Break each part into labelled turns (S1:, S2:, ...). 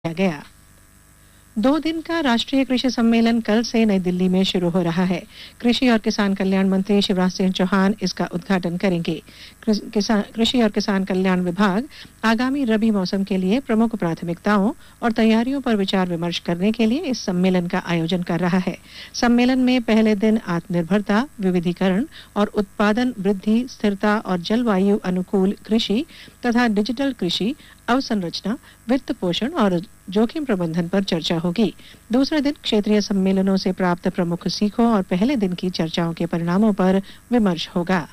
S1: किया गया। 2 दिन का राष्ट्रीय कृषि सम्मेलन कल से नई दिल्ली में शुरू हो रहा है। कृषि और किसान कल्याण मंत्री शिवराज सिंह चौहान इसका उद्घाटन करेंगे। कृषि और किसान कल्याण विभाग आगामी रबी मौसम के लिए प्रमुख प्राथमिकताओं और तैयारियों पर विचार विमर्श करने के लिए इस सम्मेलन का आयोजन कर रहा है। सम्मेलन में पहले दिन आत्मनिर्भरता, विविधीकरण और उत्पादन वृद्धि, स्थिरता और जलवायु अनुकूल कृषि तथा डिजिटल कृषि, अवसंरचना, वित्त पोषण और जोखिम प्रबंधन पर चर्चा होगी। दूसरे दिन क्षेत्रीय सम्मेलनों से प्राप्त प्रमुख सीखों और पहले दिन की चर्चाओं के परिणामों पर विमर्श होगा।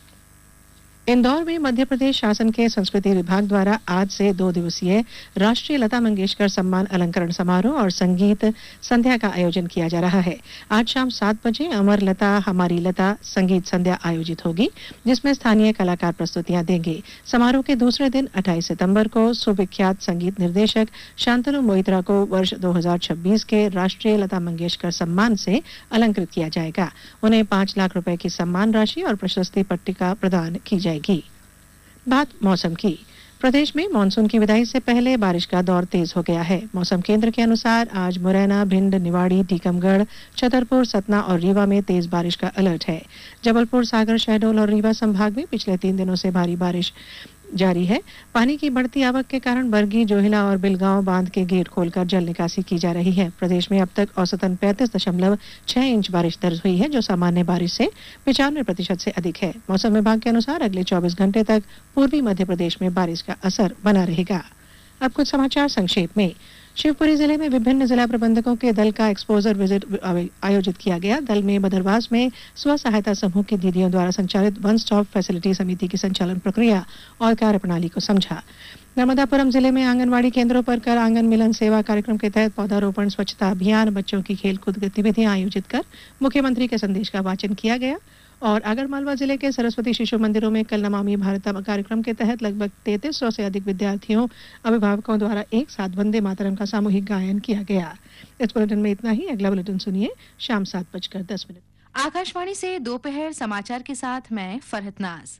S1: इंदौर में मध्य प्रदेश शासन के संस्कृति विभाग द्वारा आज से 2 दिवसीय राष्ट्रीय लता मंगेशकर सम्मान अलंकरण समारोह और संगीत संध्या का आयोजन किया जा रहा है। आज शाम 7 बजे अमर लता हमारी लता संगीत संध्या आयोजित होगी, जिसमें स्थानीय कलाकार प्रस्तुतियां देंगे। समारोह के दूसरे दिन 28 सितंबर को सुविख्यात संगीत निर्देशक शांतनु मोइत्रा को वर्ष 2026 के राष्ट्रीय लता मंगेशकर सम्मान से अलंकृत किया जाएगा। उन्हें 5 लाख रुपए की सम्मान राशि और प्रशस्ति पट्टिका प्रदान की जाएगी। बात मौसम की। प्रदेश में मानसून की विदाई से पहले बारिश का दौर तेज हो गया है। मौसम केंद्र के अनुसार आज मुरैना, भिंड, निवाड़ी, टीकमगढ़, छतरपुर, सतना और रीवा में तेज बारिश का अलर्ट है। जबलपुर, सागर, शहडोल और रीवा संभाग में पिछले 3 दिनों से भारी बारिश जारी है। पानी की बढ़ती आवक के कारण बरगी, जोहिला और बिलगांव बांध के गेट खोलकर जल निकासी की जा रही है। प्रदेश में अब तक औसतन 35.6 इंच बारिश दर्ज हुई है, जो सामान्य बारिश से 95% से अधिक है। मौसम विभाग के अनुसार अगले 24 घंटे तक पूर्वी मध्य प्रदेश में बारिश का असर बना रहेगा। अब कुछ समाचार संक्षेप में। शिवपुरी जिले में विभिन्न जिला प्रबंधकों के दल का एक्सपोजर विजिट आयोजित किया गया। दल में बदरवास में स्व सहायता समूह की दीदियों द्वारा संचालित वन स्टॉप फैसिलिटी समिति की संचालन प्रक्रिया और कार्यप्रणाली को समझा। नर्मदापुरम जिले में आंगनवाड़ी केंद्रों पर कर आंगन मिलन सेवा कार्यक्रम के तहत पौधारोपण, स्वच्छता अभियान, बच्चों की खेलकूद गतिविधियां आयोजित कर मुख्यमंत्री के संदेश का वाचन किया गया। और आगरमालवा जिले के सरस्वती शिशु मंदिरों में कल नमामि भारतम कार्यक्रम के तहत लगभग 3300 से अधिक विद्यार्थियों, अभिभावकों द्वारा एक साथ वंदे मातरम का सामूहिक गायन किया गया। इस बुलेटिन में इतना ही। अगला बुलेटिन सुनिए शाम 7:10।
S2: आकाशवाणी से दोपहर समाचार के साथ मैं फरहत नाज।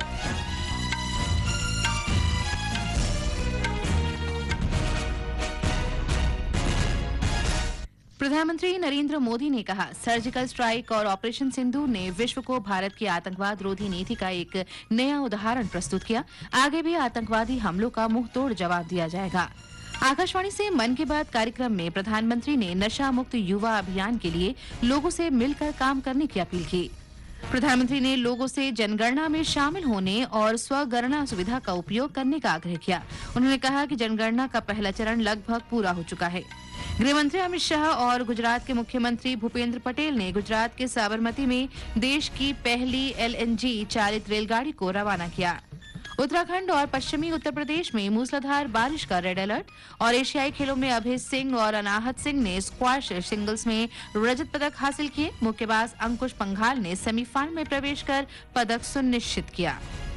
S2: प्रधानमंत्री नरेंद्र मोदी ने कहा, सर्जिकल स्ट्राइक और ऑपरेशन सिंदूर ने विश्व को भारत की आतंकवाद रोधी नीति का एक नया उदाहरण प्रस्तुत किया। आगे भी आतंकवादी हमलों का मुंह तोड़ जवाब दिया जाएगा। आकाशवाणी से मन की बात कार्यक्रम में प्रधानमंत्री ने नशा मुक्त युवा अभियान के लिए लोगों से मिलकर काम करने की अपील की। प्रधानमंत्री ने लोगों से जनगणना में शामिल होने और स्वगणना सुविधा का उपयोग करने का आग्रह किया। उन्होंने कहा कि जनगणना का पहला चरण लगभग पूरा हो चुका है। गृह मंत्री अमित शाह और गुजरात के मुख्यमंत्री भूपेंद्र पटेल ने गुजरात के साबरमती में देश की पहली LNG चालित रेलगाड़ी को रवाना किया। उत्तराखंड और पश्चिमी उत्तर प्रदेश में मूसलाधार बारिश का रेड अलर्ट। और एशियाई खेलों में अभय सिंह और अनाहत सिंह ने स्क्वाश सिंगल्स में रजत पदक हासिल किए। मुक्केबाज अंकुश पंघाल ने सेमीफाइनल में प्रवेश कर पदक सुनिश्चित किया।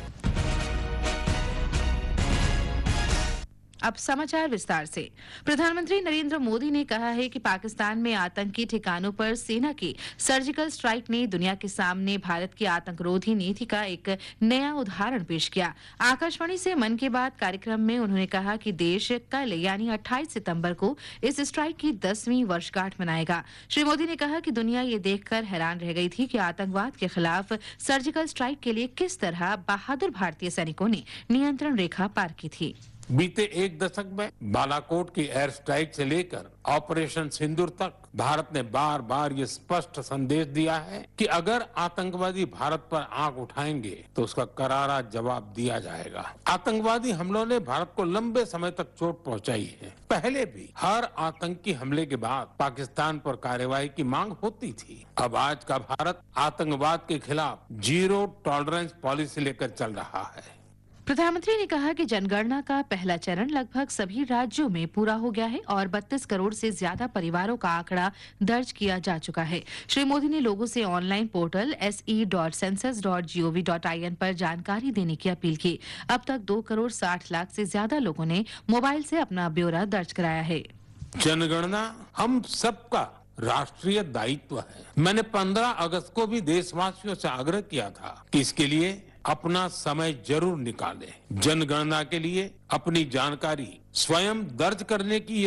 S2: अब समाचार विस्तार से। प्रधानमंत्री नरेंद्र मोदी ने कहा है कि पाकिस्तान में आतंकी ठिकानों पर सेना की सर्जिकल स्ट्राइक ने दुनिया के सामने भारत की आतंकरोधी नीति का एक नया उदाहरण पेश किया। आकाशवाणी से मन की बात कार्यक्रम में उन्होंने कहा कि देश कल यानी 28 सितंबर को इस स्ट्राइक की 10वीं वर्षगांठ मनाएगा। श्री मोदी ने कहा कि दुनिया ये देखकर हैरान रह गई थी कि आतंकवाद के खिलाफ सर्जिकल स्ट्राइक के लिए किस तरह बहादुर भारतीय सैनिकों ने नियंत्रण रेखा पार की थी।
S3: बीते 1 दशक में बालाकोट की एयर स्ट्राइक से लेकर ऑपरेशन सिंदूर तक भारत ने बार बार ये स्पष्ट संदेश दिया है कि अगर आतंकवादी भारत पर आंख उठाएंगे तो उसका करारा जवाब दिया जाएगा। आतंकवादी हमलों ने भारत को लंबे समय तक चोट पहुंचाई है। पहले भी हर आतंकी हमले के बाद पाकिस्तान पर कार्रवाई की मांग होती थी। अब आज का भारत आतंकवाद के खिलाफ जीरो टॉलरेंस पॉलिसी लेकर चल रहा है।
S2: प्रधानमंत्री ने कहा कि जनगणना का पहला चरण लगभग सभी राज्यों में पूरा हो गया है और 32 करोड़ से ज्यादा परिवारों का आंकड़ा दर्ज किया जा चुका है। श्री मोदी ने लोगों से ऑनलाइन पोर्टल se.census.gov.in पर जानकारी देने की अपील की। अब तक 2 करोड़ 60 लाख से ज्यादा लोगों ने मोबाइल से अपना ब्यौरा दर्ज कराया है।
S3: जनगणना हम सबका राष्ट्रीय दायित्व है। मैंने 15 अगस्त को भी देशवासियों से आग्रह किया था कि इसके लिए अपना समय जरूर निकालें। जनगणना के लिए अपनी जानकारी स्वयं दर्ज करने की